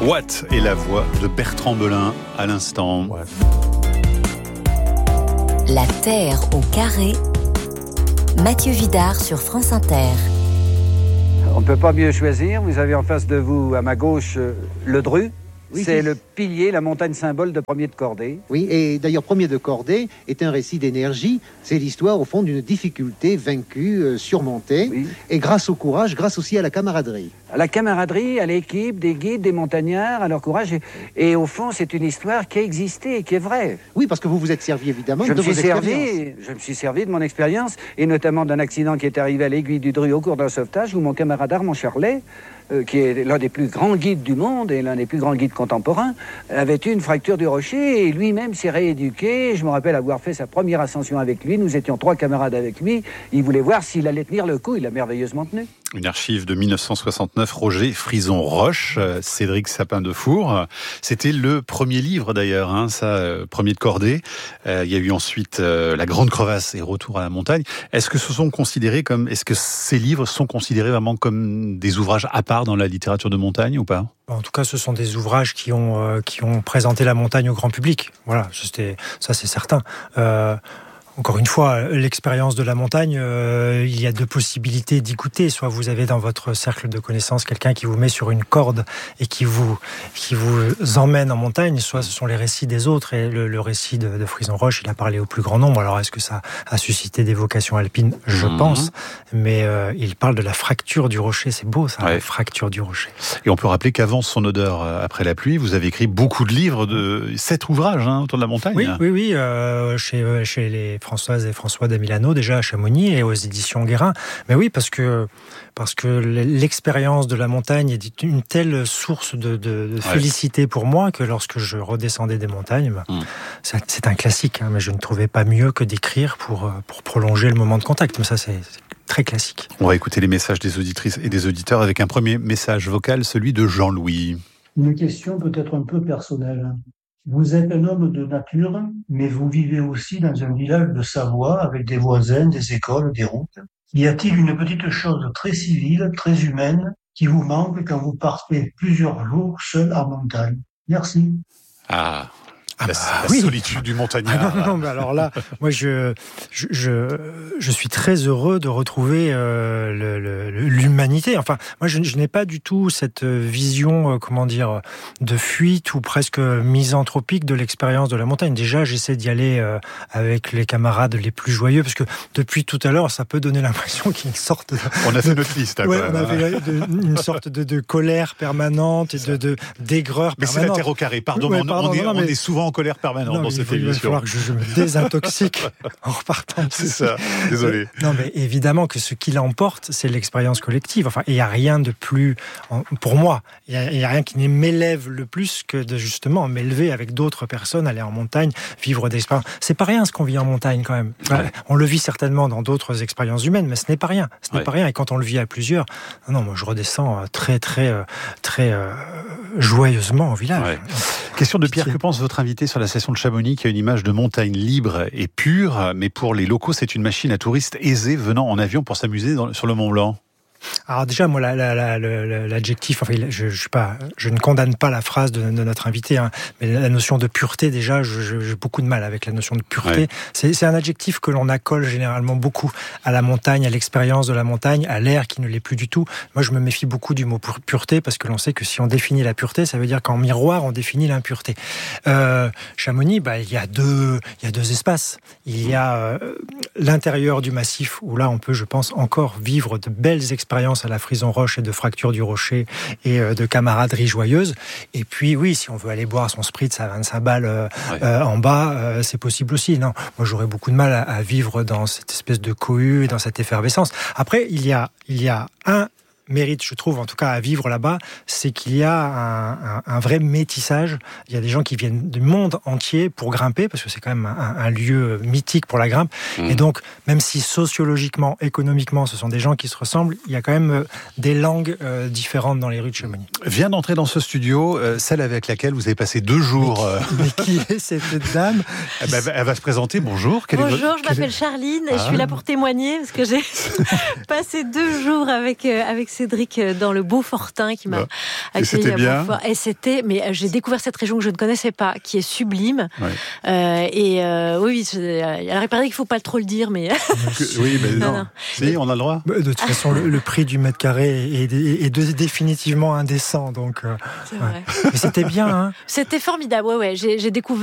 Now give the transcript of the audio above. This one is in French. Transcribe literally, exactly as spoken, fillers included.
Watt est la voix de Bertrand Belin à l'instant. Ouais. La Terre au carré. Mathieu Vidard sur France Inter. On ne peut pas mieux choisir. Vous avez en face de vous, à ma gauche, le Dru. Oui, c'est le pilier, la montagne symbole de Premier de Cordée. Oui, et d'ailleurs, Premier de Cordée est un récit d'énergie. C'est l'histoire, au fond, d'une difficulté vaincue, euh, surmontée. Oui. Et grâce au courage, grâce aussi à la camaraderie. À la camaraderie, à l'équipe, des guides, des montagnards, à leur courage. Et, et au fond, c'est une histoire qui a existé et qui est vraie. Oui, parce que vous vous êtes servi, évidemment, je de me vos suis servi, expériences. Je me suis servi de mon expérience, et notamment d'un accident qui est arrivé à l'Aiguille du Dru au cours d'un sauvetage, où mon camarade Armand Charlet, euh, qui est l'un des plus grands guides du monde et l'un des plus grands guides contemporains, avait eu une fracture du rocher et lui-même s'est rééduqué. Je me rappelle avoir fait sa première ascension avec lui. Nous étions trois camarades avec lui. Il voulait voir s'il allait tenir le coup. Il l'a merveilleusement tenu. Une archive de mille neuf cent soixante-neuf, Roger Frison-Roche, Cédric Sapin-Defour. C'était le premier livre d'ailleurs, hein, ça, euh, Premier de Cordée. Euh, il y a eu ensuite euh, La Grande Crevasse et Retour à la montagne. Est-ce que ce sont considérés comme, est-ce que ces livres sont considérés vraiment comme des ouvrages à part dans la littérature de montagne ou pas ? En tout cas, ce sont des ouvrages qui ont euh, qui ont présenté la montagne au grand public. Voilà, c'était, ça c'est certain. Euh, Encore une fois, l'expérience de la montagne, euh, il y a deux possibilités d'y goûter. Soit vous avez dans votre cercle de connaissances quelqu'un qui vous met sur une corde et qui vous qui vous emmène en montagne, soit ce sont les récits des autres. Et le, le récit de, de Frison-Roche, il a parlé au plus grand nombre. Alors, est-ce que ça a suscité des vocations alpines ? Je mmh. pense. Mais euh, il parle de la fracture du rocher. C'est beau, ça, ouais. La fracture du rocher. Et on peut rappeler qu'avant Son odeur après la pluie, vous avez écrit beaucoup de livres, de sept ouvrages hein, autour de la montagne. Oui, oui, oui. Euh, chez, chez les Françoise et François d'Amilano, déjà à Chamonix et aux éditions Guérin. Mais oui, parce que, parce que l'expérience de la montagne est une telle source de, de, de félicité ouais. pour moi que lorsque je redescendais des montagnes, bah, mmh. c'est un classique, hein, mais je ne trouvais pas mieux que d'écrire pour, pour prolonger le moment de contact. Mais ça, c'est très classique. On va écouter les messages des auditrices et des auditeurs avec un premier message vocal, celui de Jean-Louis. Une question peut-être un peu personnelle. Vous êtes un homme de nature, mais vous vivez aussi dans un village de Savoie avec des voisins, des écoles, des routes. Y a-t-il une petite chose très civile, très humaine, qui vous manque quand vous partez plusieurs jours seul en montagne ? Merci. Ah, ah la, bah, la oui. solitude du montagnard. Ah non, non, mais alors là, moi je, je, je, je suis très heureux de retrouver euh, le, le, l'humanité. Enfin, moi je, je n'ai pas du tout cette vision, euh, comment dire, de fuite ou presque misanthropique de l'expérience de la montagne. Déjà, j'essaie d'y aller euh, avec les camarades les plus joyeux, parce que depuis tout à l'heure, ça peut donner l'impression qu'il y a une sorte de... On a fait notre liste. Hein, ouais, on avait de, une sorte de, de colère permanente et de, de d'aigreur permanente. Mais c'est la terre au carré, pardon, ouais, on, pardon on, est, non, mais... on est souvent en colère permanente non, dans cette émission. Il va falloir que je, je me désintoxique en repartant. C'est ça, désolé. Non, mais évidemment que ce qui l'emporte, c'est l'expérience collective. Enfin, il n'y a rien de plus, pour moi, il n'y a, a rien qui m'élève le plus que de justement m'élever avec d'autres personnes, aller en montagne, vivre des expériences. C'est pas rien ce qu'on vit en montagne quand même. Ouais. On le vit certainement dans d'autres expériences humaines, mais ce n'est pas rien. Ce n'est ouais. pas rien. Et quand on le vit à plusieurs, non, moi je redescends très, très, très euh, joyeusement au village. Ouais. Question de Pierre, que pense votre invité sur la station de Chamonix qui a une image de montagne libre et pure, mais pour les locaux, c'est une machine à touristes aisés venant en avion pour s'amuser dans, sur le Mont Blanc. Alors déjà, moi, la, la, la, la, l'adjectif, enfin, je, je, suis pas, je ne condamne pas la phrase de, de notre invité, hein, mais la notion de pureté, déjà, je, je, j'ai beaucoup de mal avec la notion de pureté. Ouais. C'est, c'est un adjectif que l'on accole généralement beaucoup à la montagne, à l'expérience de la montagne, à l'air qui ne l'est plus du tout. Moi, je me méfie beaucoup du mot pureté, parce que l'on sait que si on définit la pureté, ça veut dire qu'en miroir, on définit l'impureté. Euh, Chamonix, bah, il y a deux, il y a deux espaces. Il y a euh, l'intérieur du massif, où là, on peut, je pense, encore vivre de belles expériences à la Frison-Roche et de fracture du rocher et de camaraderie joyeuse. Et puis, oui, si on veut aller boire son spritz à vingt-cinq balles euh, ouais. euh, en bas, euh, c'est possible aussi. Non, moi, j'aurais beaucoup de mal à, à vivre dans cette espèce de cohue et dans cette effervescence. Après, il y a, il y a un mérite, je trouve, en tout cas à vivre là-bas, c'est qu'il y a un, un, un vrai métissage. Il y a des gens qui viennent du monde entier pour grimper, parce que c'est quand même un, un lieu mythique pour la grimpe. Mmh. Et donc, même si sociologiquement, économiquement, ce sont des gens qui se ressemblent, il y a quand même des langues euh, différentes dans les rues de Chamonix. Vient d'entrer dans ce studio, euh, celle avec laquelle vous avez passé deux jours. Euh... Mais, qui, mais qui est cette dame elle, va, elle va se présenter, bonjour. Quel bonjour, votre... je m'appelle Charline et ah. je suis là pour témoigner, parce que j'ai passé deux jours avec, euh, avec ces Cédric dans le Beaufortin qui m'a bah, accueilli à bien. Beaufort. Et c'était, mais j'ai découvert cette région que je ne connaissais pas, qui est sublime. Ouais. Euh, et euh, oui, alors il paraît qu'il ne faut pas trop le dire, mais Que, oui, mais non. non, non. Si, on a le droit. De toute façon, le, le prix du mètre carré est, est, est de, définitivement indécent. Donc, euh, c'est vrai. ouais. Mais c'était bien. Hein. C'était formidable. Ouais, ouais. J'ai, j'ai découvert.